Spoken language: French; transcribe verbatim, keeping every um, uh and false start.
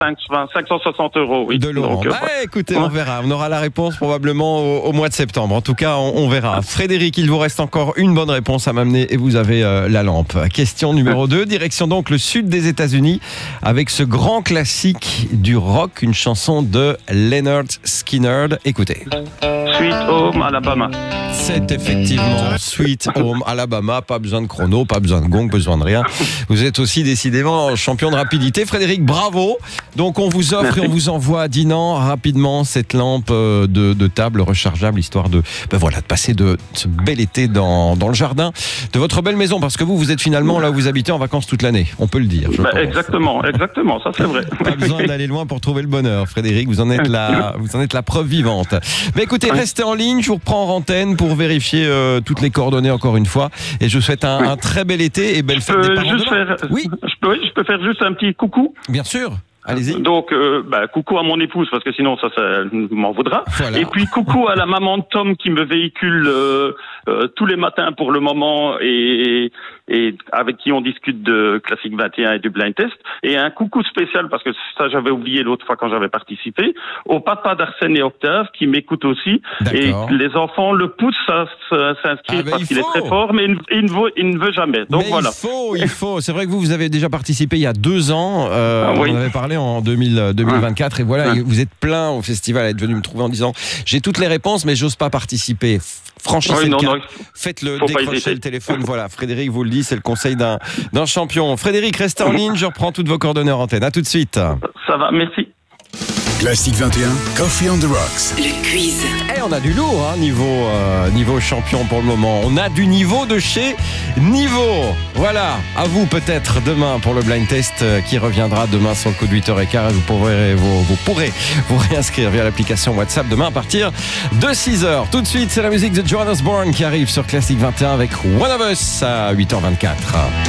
cinq cent soixante euros, oui. De Laurent. Donc, euh, bah, écoutez, on verra. On aura la réponse probablement au, au mois de septembre. En tout cas, on, on verra. Frédéric, il vous reste encore une bonne réponse à m'amener et vous avez euh, la lampe. Question numéro deux. Direction donc le sud des États-Unis avec ce grand classique du rock, une chanson de Leonard Skinner. Écoutez. Sweet Home Alabama. C'est effectivement Sweet Home Alabama. Pas besoin de chrono, pas besoin de gong, besoin de rien. Vous êtes aussi décidément champion de rapidité. Frédéric, bravo. Donc on vous offre et on vous envoie, Dinan, rapidement cette lampe de, de table rechargeable, histoire de, ben voilà, de passer de ce bel été dans, dans le jardin de votre belle maison. Parce que vous, vous êtes finalement là où vous habitez en vacances toute l'année. On peut le dire. Je bah, exactement, exactement, ça c'est vrai. Pas besoin d'aller loin pour trouver le bonheur, Frédéric. Vous en êtes la, vous en êtes la preuve vivante. Mais écoutez, restez en ligne. Je vous reprends en antenne pour vérifier euh, toutes les coordonnées encore une fois. Et je vous souhaite un, un très bel été et belle fête des parents juste demain. faire, Oui. Je peux, je peux faire juste un petit coucou. Bien sûr. Allez-y. Donc, euh, bah, coucou à mon épouse, parce que sinon, ça, ça m'en voudra. Voilà. Et puis, coucou à la maman de Tom qui me véhicule euh, euh, tous les matins pour le moment et, et avec qui on discute de Classique vingt et un et du Blind Test. Et un coucou spécial, parce que ça, j'avais oublié l'autre fois quand j'avais participé, au papa d'Arsène et Octave qui m'écoute aussi. D'accord. Et les enfants le poussent à s'inscrire Ah ben, parce qu'il est faut. très fort, mais il, il, ne, veut, il ne veut jamais. Donc Mais voilà. il faut, il faut. C'est vrai que vous, vous avez déjà participé il y a deux ans. Euh, Ah, oui. On en avait parlé en deux mille vingt-quatre et voilà, vous êtes plein au festival à être venu me trouver en disant j'ai toutes les réponses mais j'ose pas participer. Franchissez Oui, le non, cap, non, faites-le, faut pas décrochez hésiter. le téléphone. Voilà, Frédéric vous le dit, c'est le conseil d'un d'un champion. Frédéric, restez en ligne, je reprends toutes vos coordonnées en antenne. À tout de suite. Ça va, merci. Classique vingt et un, Coffee on the Rocks. Le quiz. Et on a du lourd, hein, niveau, euh, niveau champion pour le moment. On a du niveau de chez Niveau. Voilà, à vous peut-être demain pour le blind test euh, qui reviendra demain sur le coup de huit heures quinze. Vous pourrez vous, vous pourrez vous réinscrire via l'application WhatsApp demain à partir de six heures. Tout de suite, c'est la musique de Johannes Born qui arrive sur Classique vingt et un avec One of Us à huit heures vingt-quatre.